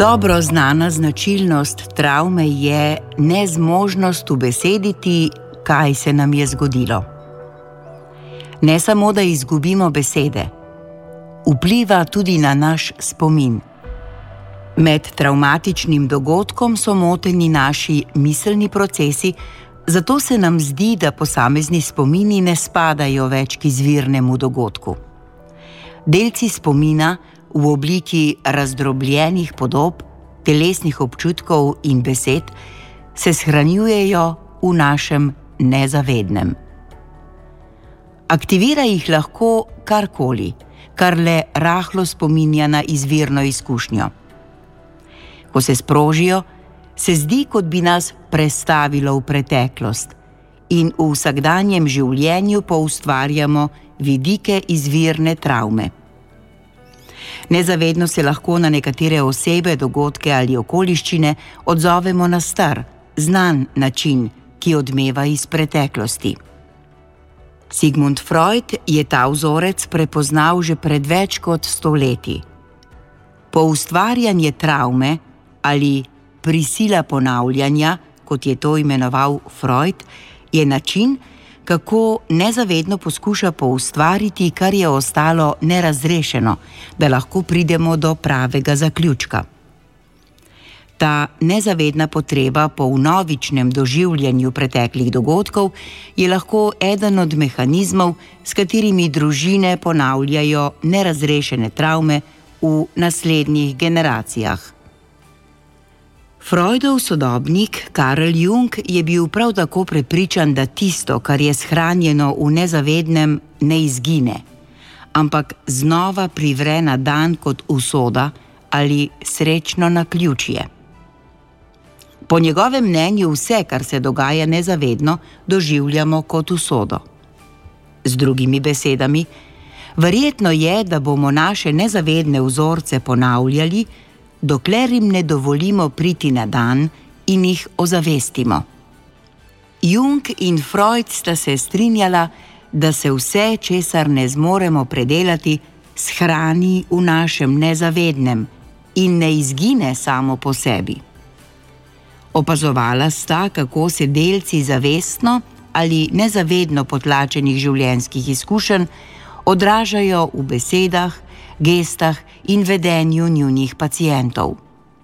Dobro znana značilnost travme je nezmožnost ubesediti, kaj se nam je zgodilo. Ne samo, da izgubimo besede, vpliva tudi na naš spomin. Med travmatičnim dogodkom so moteni naši miselni procesi, zato se nam zdi, da posamezni spomini ne spadajo več k izvirnemu dogodku. Delci spomina v obliki razdrobljenih podob, telesnih občutkov in besed se shranjujejo v našem nezavednem. Aktivira jih lahko karkoli, kar le rahlo spominja na izvirno izkušnjo. Ko se sprožijo, se zdi, kot bi nas prestavilo v preteklost in v vsakdanjem življenju poustvarjamo vidike izvirne travme. Nezavedno se lahko na nekatere osebe, dogodke ali okoliščine odzovemo na star, znan način, ki odmeva iz preteklosti. Sigmund Freud je ta vzorec prepoznal že pred več kot 100 leti. Poustvarjanje travme ali prisila ponavljanja, kot je to imenoval Freud, je način, kako nezavedno poskuša poustvariti, kar je ostalo nerazrešeno, da lahko pridemo do pravega zaključka. Ta nezavedna potreba po vnovičnem doživljanju preteklih dogodkov je lahko eden od mehanizmov, s katerimi družine ponavljajo nerazrešene travme v naslednjih generacijah. Freudov sodobnik Carl Jung je bil prav tako prepričan, da tisto, kar je shranjeno v nezavednem, ne izgine, ampak znova privre na dan kot usoda ali srečno naključje. Po njegovem mnenju vse, kar se dogaja nezavedno, doživljamo kot usodo. Z drugimi besedami, verjetno je, da bomo naše nezavedne vzorce ponavljali, dokler jim ne dovolimo priti na dan in jih ozavestimo. Jung in Freud sta se strinjala, da se vse, česar ne zmoremo predelati, shrani v našem nezavednem in ne izgine samo po sebi. Opazovala sta, kako se delci zavestno ali nezavedno potlačenih življenjskih izkušenj odražajo v besedah, gestah in vedenju njunih pacientov.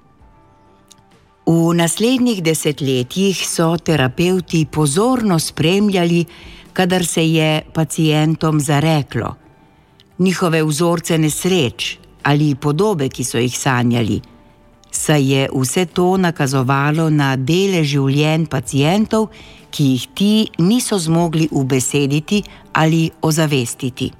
V naslednjih desetletjih so terapevti pozorno spremljali, kadar se je pacientom zareklo, njihove vzorce nesreč ali podobe, ki so jih sanjali, saj je vse to nakazovalo na dele življenj pacientov, ki jih ti niso zmogli ubesediti ali ozavestiti.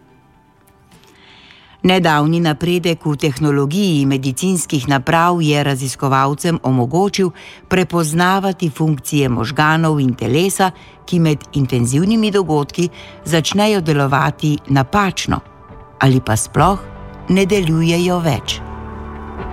Nedavni napredek v tehnologiji medicinskih naprav je raziskovalcem omogočil prepoznavati funkcije možganov in telesa, ki med intenzivnimi dogodki začnejo delovati napačno ali pa sploh ne delujejo več.